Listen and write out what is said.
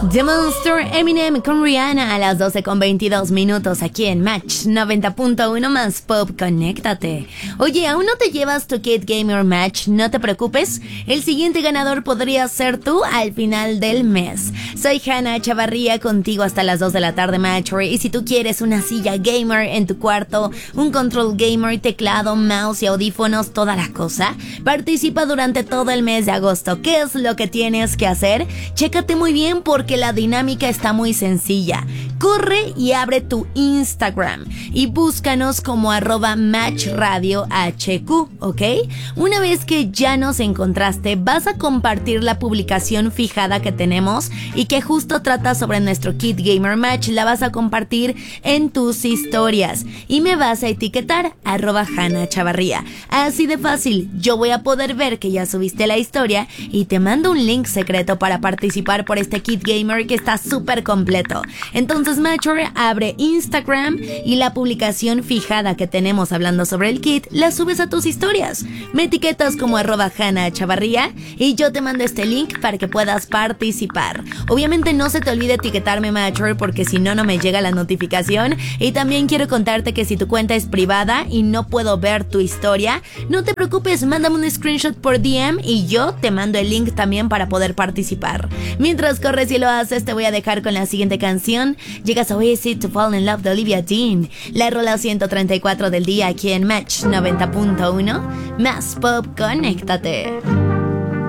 The Monster, Eminem con Rihanna a las 12:22 aquí en Match 90.1 más Pop. Conéctate. Oye, ¿aún no te llevas tu Kit Gamer Match? No te preocupes, el siguiente ganador podría ser tú al final del mes. Soy Hanna Chavarría, contigo hasta las 2 de la tarde, Matcher. Y si tú quieres una silla gamer en tu cuarto, un control gamer, teclado, mouse y audífonos, toda la cosa, participa durante todo el mes de agosto. ¿Qué es lo que tienes que hacer? Chécate muy bien porque la dinámica está muy sencilla. Corre y abre tu Instagram y búscanos como @matchradiohq, ¿ok? Una vez que ya nos encontraste, vas a compartir la publicación fijada que tenemos y que justo trata sobre nuestro Kit Gamer Match. La vas a compartir en tus historias y me vas a etiquetar @Hanna Chavarría. Así de fácil, yo voy a poder ver que ya subiste la historia y te mando un link secreto para participar por este Kit Gamer que está súper completo. Entonces, Matcher, abre Instagram y la publicación fijada que tenemos hablando sobre el kit la subes a tus historias. Me etiquetas como @Hanna Chavarría y yo te mando este link para que puedas participar. Obviamente no se te olvide etiquetarme, Matcher, porque si no, no me llega la notificación. Y también quiero contarte que si tu cuenta es privada y no puedo ver tu historia, no te preocupes, mándame un screenshot por DM y yo te mando el link también para poder participar. Mientras corres y lo haces, te voy a dejar con la siguiente canción. Llegas a Easy to Fall in Love de Olivia Dean, la rola 134 del día aquí en Match 90.1 más Pop. Conéctate.